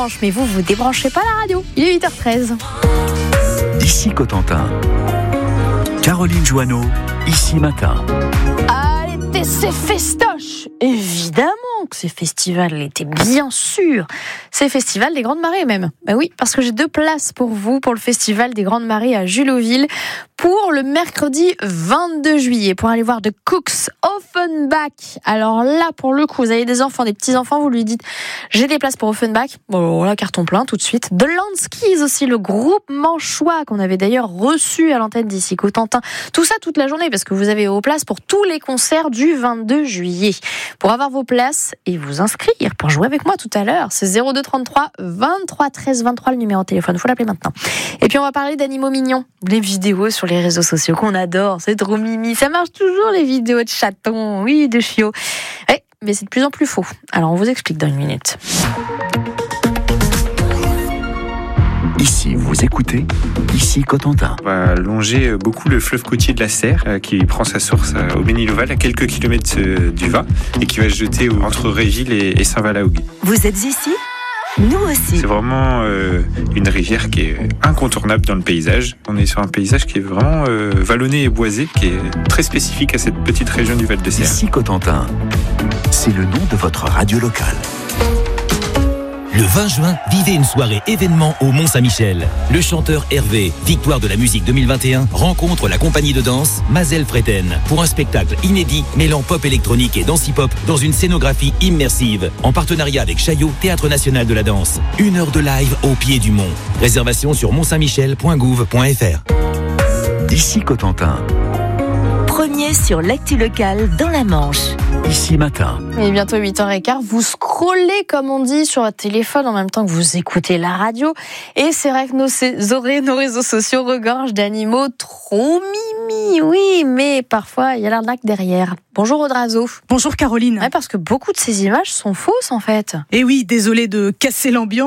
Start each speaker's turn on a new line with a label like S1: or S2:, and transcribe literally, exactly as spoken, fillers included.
S1: Mais vous, vous débranchez pas la radio. Il est huit heures treize.
S2: Ici Cotentin. Caroline Joanneau, ici matin.
S1: Ah, l'été, c'est festoche. Évidemment que c'est festival l'été, bien sûr. C'est festival des Grandes Marées même. Ben oui, parce que j'ai deux places pour vous pour le festival des Grandes Marées à Juloville pour le mercredi vingt-deux juillet pour aller voir The Cooks Offenbach. Alors là, pour le coup, vous avez des enfants, des petits-enfants, vous lui dites j'ai des places pour Offenbach. Bon, voilà, carton plein tout de suite. The Landskis aussi, le groupe manchois qu'on avait d'ailleurs reçu à l'antenne d'ici Cotentin. Tout ça toute la journée parce que vous avez vos places pour tous les concerts du vingt-deux juillet. Pour avoir vos places et vous inscrire pour jouer avec moi tout à l'heure, c'est zéro deux trente-trois vingt-trois treize vingt-trois le numéro de téléphone. Faut l'appeler maintenant. Et puis on va parler d'animaux mignons, les vidéos sur les réseaux sociaux qu'on adore, c'est trop mimi. Ça marche toujours les vidéos de chatons, oui, de chiots. Ouais, mais c'est de plus en plus faux. Alors on vous explique dans une minute.
S2: Ici, vous écoutez, ici Cotentin.
S3: On va longer beaucoup le fleuve côtier de la Serre, euh, qui prend sa source euh, au Béniloval, à quelques kilomètres euh, du Va, et qui va se jeter au- entre Réville et, et Saint-Valaougue.
S4: Vous êtes ici ? Nous aussi.
S3: C'est vraiment euh, une rivière qui est incontournable dans le paysage. On est sur un paysage qui est vraiment euh, vallonné et boisé, qui est très spécifique à cette petite région du Val de Serre.
S2: Ici Cotentin. C'est le nom de votre radio locale.
S5: Le vingt juin, vivez une soirée événement au Mont-Saint-Michel. Le chanteur Hervé, victoire de la musique deux mille vingt et un, rencontre la compagnie de danse Mazel Freten pour un spectacle inédit mêlant pop électronique et danse-hip-hop dans une scénographie immersive en partenariat avec Chaillot, Théâtre National de la Danse. Une heure de live au pied du mont. Réservation sur mont saint michel point gouv point f r.
S2: Ici Cotentin.
S4: Premier sur l'actu locale dans la Manche.
S2: Ici matin.
S1: Il est bientôt huit heures quinze, vous scrollez comme on dit sur votre téléphone en même temps que vous écoutez la radio et c'est vrai que nos, ces oreilles, nos réseaux sociaux regorgent d'animaux trop mimi, oui, mais parfois il y a l'arnaque derrière. Bonjour Audrazo.
S6: Bonjour Caroline.
S1: Ouais, parce que beaucoup de ces images sont fausses en fait.
S6: Et oui, désolé de casser l'ambiance.